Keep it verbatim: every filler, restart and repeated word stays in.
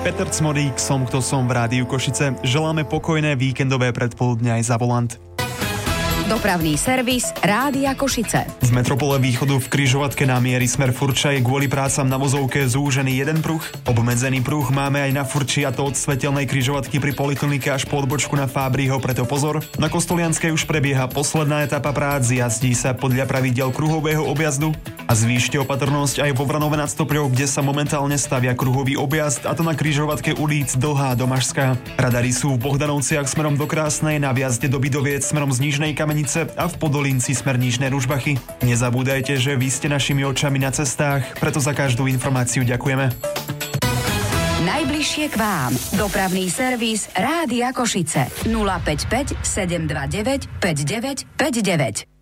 Peter Cmorík som, kto som v Rádiu Košice. Želáme pokojné víkendové predpoludne aj za volant. Dopravný servis Rádia Košice. Z metropole východu v križovatke na miery smer Furča je kvôli prácam na vozovke zúžený jeden pruh. Obmedzený pruh máme aj na Furči, a to od svetelnej križovatky pri poliklinike až po odbočku na Fábriho, preto pozor. Na Kostolianskej už prebieha posledná etapa prác, jazdí sa podľa pravidiel kruhového objazdu. A zvýšte opatrnosť aj vo Vranove nad Stopľou, kde sa momentálne stavia kruhový objazd, a to na križovatke ulic Dlhá Domažská. Radary sú v Bohdanovciach smerom do Krásnej, na vjazde do Bidoviec smerom z Nižnej Kamenice a v Podolinci smer Nižné Ružbachy. Nezabúdajte, že vy ste našimi očami na cestách, preto za každú informáciu ďakujeme. Najbližšie k vám. Dopravný servis Rádia Košice. nula päť päť sedem dva deväť päť deväť päť deväť.